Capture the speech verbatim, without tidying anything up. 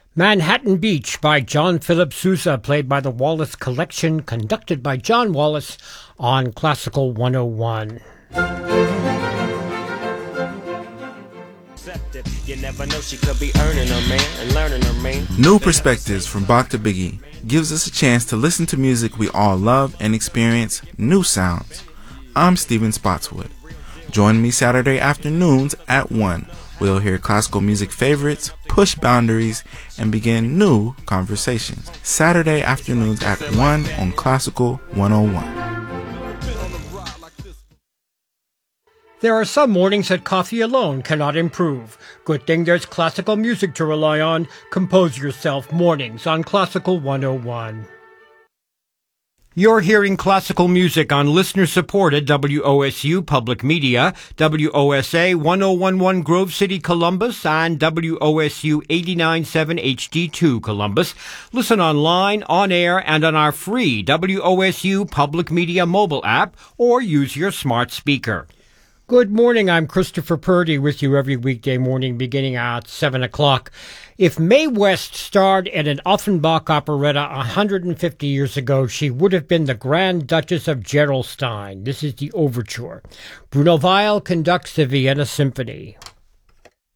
Manhattan Beach by John Philip Sousa, played by the Wallace Collection, conducted by John Wallace on Classical one oh one. New Perspectives from Bach to Biggie gives us a chance to listen to music we all love and experience new sounds. I'm Steven Spotswood. Join me Saturday afternoons at one. We'll hear classical music favorites, push boundaries, and begin new conversations. Saturday afternoons at one on Classical one oh one. There are some mornings that coffee alone cannot improve. Good thing there's classical music to rely on. Compose Yourself mornings on Classical one oh one. You're hearing classical music on listener-supported W O S U Public Media, W O S A one oh one point one Grove City, Columbus, and W O S U eighty-nine point seven H D two Columbus. Listen online, on air, and on our free W O S U Public Media mobile app, or use your smart speaker. Good morning, I'm Christopher Purdy with you every weekday morning beginning at seven o'clock. If Mae West starred in an Offenbach operetta one hundred fifty years ago, she would have been the Grand Duchess of Gerolstein. This is the overture. Bruno Weil conducts the Vienna Symphony.